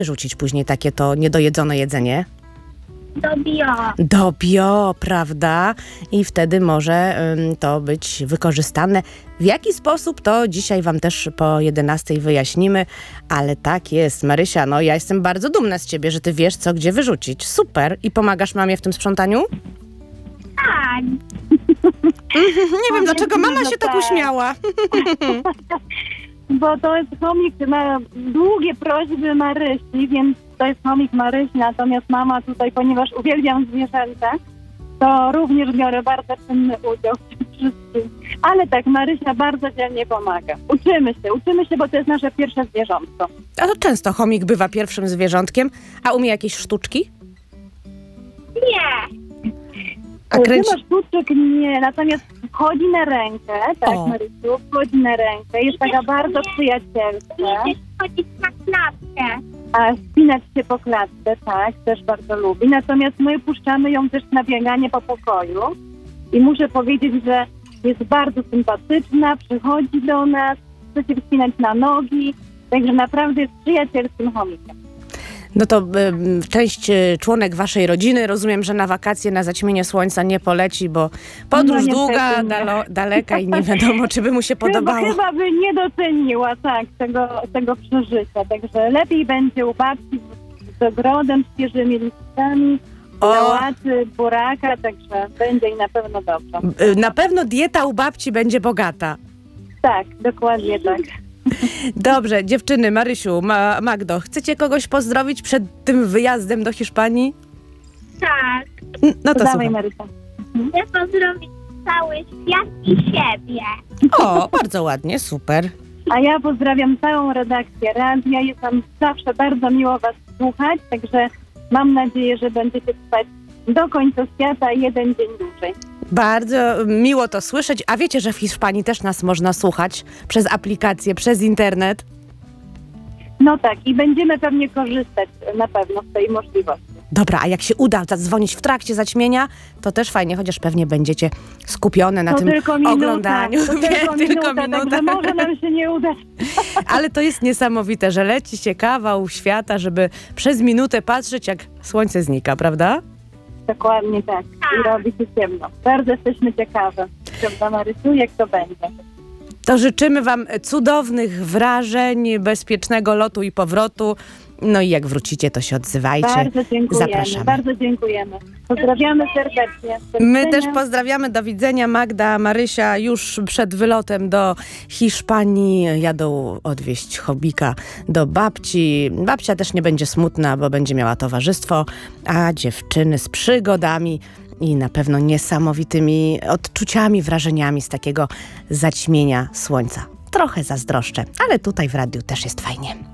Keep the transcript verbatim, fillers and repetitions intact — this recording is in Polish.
rzucić później takie to niedojedzone jedzenie? Do bio. Do bio, prawda? I wtedy może ym, to być wykorzystane. W jaki sposób, to dzisiaj wam też po jedenastej wyjaśnimy, ale tak jest. Marysia, no ja jestem bardzo dumna z ciebie, że ty wiesz, co gdzie wyrzucić. Super. I pomagasz mamie w tym sprzątaniu? Tak. Nie wiem, dlaczego mama się tak uśmiała. Bo to jest chomik na długie prośby Marysi, więc to jest chomik Marysi, natomiast mama tutaj, ponieważ uwielbiam zwierzęta, to również biorę bardzo czynny udział w tym wszystkim. Ale tak, Marysia bardzo dzielnie pomaga. Uczymy się, uczymy się, bo to jest nasze pierwsze zwierzątko. A to często chomik bywa pierwszym zwierzątkiem, a umie jakieś sztuczki? Nie. A kręci... Chyba sztuczek nie, natomiast wchodzi na rękę, tak O. Marysiu, wchodzi na rękę, jest taka bardzo przyjacielska, Idziesz chodzić na klatkę. a spinać się po klatce, tak, też bardzo lubi. Natomiast my puszczamy ją też na bieganie po pokoju i muszę powiedzieć, że jest bardzo sympatyczna, przychodzi do nas, chce się wspinać na nogi, także naprawdę jest przyjacielskim chomikiem. No to y, część y, członek waszej rodziny, rozumiem, że na wakacje, na zaćmienie słońca nie poleci, bo podróż No, długa, niestety nie. dalo, daleka i nie wiadomo, czy by mu się podobało. Chyba, chyba by nie doceniła, tak, tego, tego przeżycia. Także lepiej będzie u babci z ogrodem, świeżymi listami, O. sałaty, buraka, także będzie i na pewno dobrze. Y, Na pewno dieta u babci będzie bogata. Tak, dokładnie tak. Dobrze, dziewczyny, Marysiu, Ma- Magdo, chcecie kogoś pozdrowić przed tym wyjazdem do Hiszpanii? Tak. N- No to Dawaj, słucham. Marysia. Chcę pozdrowić cały świat i siebie. O, bardzo ładnie, super. A ja pozdrawiam całą redakcję radia. Jest nam zawsze bardzo miło was słuchać, także mam nadzieję, że będziecie trwać do końca świata jeden dzień dłużej. Bardzo miło to słyszeć. A wiecie, że w Hiszpanii też nas można słuchać przez aplikację, przez internet? No tak, i będziemy pewnie korzystać na pewno z tej możliwości. Dobra, a jak się uda zadzwonić w trakcie zaćmienia, to też fajnie, chociaż pewnie będziecie skupione na To tym tylko minuta, oglądaniu. to Wie, tylko minuta, także może nam się nie udać. Ale to jest niesamowite, że leci się kawał świata, żeby przez minutę patrzeć, jak słońce znika, prawda? Dokładnie tak. I robi się ciemno. Bardzo jesteśmy ciekawe, prawda Marysiu, jak to będzie. To życzymy wam cudownych wrażeń, bezpiecznego lotu i powrotu. No i jak wrócicie, to się odzywajcie. Bardzo dziękujemy. Zapraszamy. Bardzo dziękujemy. Pozdrawiamy serdecznie. Do My widzenia. też pozdrawiamy, do widzenia. Magda, Marysia już przed wylotem do Hiszpanii jadą odwieźć chobika do babci. Babcia też nie będzie smutna, bo będzie miała towarzystwo, a dziewczyny z przygodami i na pewno niesamowitymi odczuciami, wrażeniami z takiego zaćmienia słońca. Trochę zazdroszczę, ale tutaj w radiu też jest fajnie.